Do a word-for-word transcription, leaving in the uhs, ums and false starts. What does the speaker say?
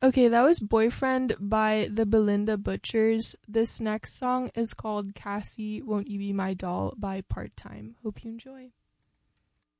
Okay, that was Boyfriend by the Belinda Butchers. This next song is called Cassie Won't You Be My Doll by Part Time. Hope you enjoy.